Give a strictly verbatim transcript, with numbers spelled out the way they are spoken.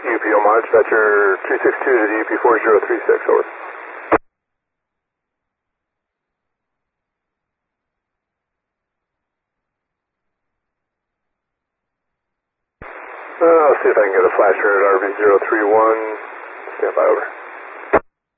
U P homage, Dispatcher three six two to the U P four zero three six, over. Uh, I'll see if I can get a flasher at R V zero three one. Stand by, over.